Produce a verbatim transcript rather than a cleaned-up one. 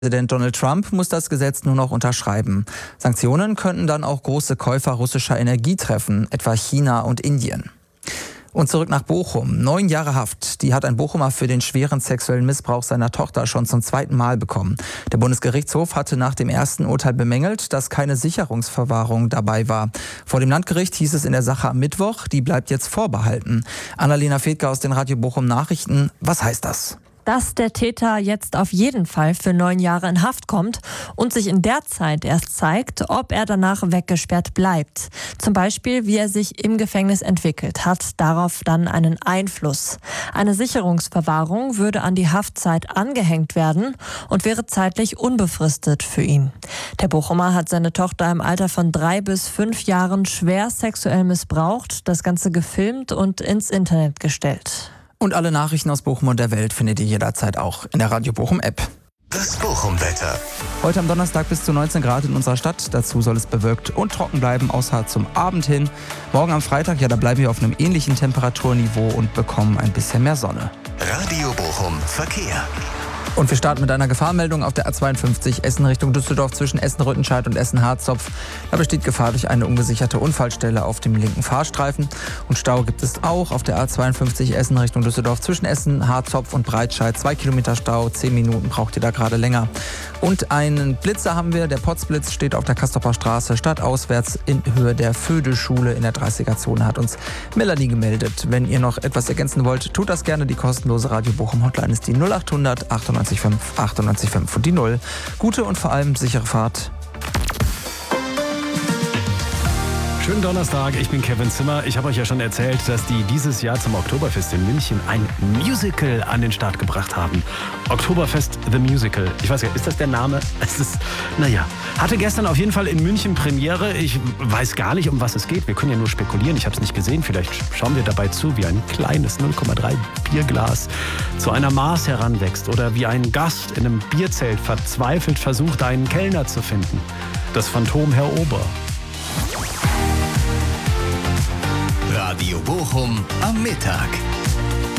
Präsident Donald Trump muss das Gesetz nur noch unterschreiben. Sanktionen könnten dann auch große Käufer russischer Energie treffen, etwa China und Indien. Und zurück nach Bochum. Neun Jahre Haft. Die hat ein Bochumer für den schweren sexuellen Missbrauch seiner Tochter schon zum zweiten Mal bekommen. Der Bundesgerichtshof hatte nach dem ersten Urteil bemängelt, dass keine Sicherungsverwahrung dabei war. Vor dem Landgericht hieß es in der Sache am Mittwoch, die bleibt jetzt vorbehalten. Annalena Fedke aus den Radio Bochum Nachrichten. Was heißt das? Dass der Täter jetzt auf jeden Fall für neun Jahre in Haft kommt und sich in der Zeit erst zeigt, ob er danach weggesperrt bleibt. Zum Beispiel, wie er sich im Gefängnis entwickelt, hat darauf dann einen Einfluss. Eine Sicherungsverwahrung würde an die Haftzeit angehängt werden und wäre zeitlich unbefristet für ihn. Der Bochumer hat seine Tochter im Alter von drei bis fünf Jahren schwer sexuell missbraucht, das Ganze gefilmt und ins Internet gestellt. Und alle Nachrichten aus Bochum und der Welt findet ihr jederzeit auch in der Radio Bochum App. Das Bochum-Wetter. Heute am Donnerstag bis zu neunzehn Grad in unserer Stadt. Dazu soll es bewölkt und trocken bleiben, außer zum Abend hin. Morgen am Freitag, ja, da bleiben wir auf einem ähnlichen Temperaturniveau und bekommen ein bisschen mehr Sonne. Radio Bochum Verkehr. Und wir starten mit einer Gefahrmeldung auf der A zweiundfünfzig Essen Richtung Düsseldorf zwischen Essen-Rüttenscheid und Essen-Harzopf. Da besteht Gefahr durch eine ungesicherte Unfallstelle auf dem linken Fahrstreifen. Und Stau gibt es auch auf der A zweiundfünfzig Essen Richtung Düsseldorf zwischen Essen, Harzopf und Breitscheid. Zwei Kilometer Stau, zehn Minuten braucht ihr da gerade länger. Und einen Blitzer haben wir. Der Potzblitz steht auf der Castroper Straße stadtauswärts in Höhe der Föde-Schule in der dreißiger-Zone, hat uns Melanie gemeldet. Wenn ihr noch etwas ergänzen wollt, tut das gerne. Die kostenlose Radio Bochum Hotline ist die null achthundert achtundneunzig fünf achtundneunzig fünf und die null. Gute und vor allem sichere Fahrt. Schönen Donnerstag, ich bin Kevin Zimmer. Ich habe euch ja schon erzählt, dass die dieses Jahr zum Oktoberfest in München ein Musical an den Start gebracht haben. Oktoberfest The Musical. Ich weiß ja, ist das der Name? Es ist, naja, hatte gestern auf jeden Fall in München Premiere. Ich weiß gar nicht, um was es geht. Wir können ja nur spekulieren. Ich habe es nicht gesehen. Vielleicht schauen wir dabei zu, wie ein kleines null Komma drei Bierglas zu einer Maß heranwächst oder wie ein Gast in einem Bierzelt verzweifelt versucht, einen Kellner zu finden. Das Phantom Herr Ober. Radio Bochum am Mittag.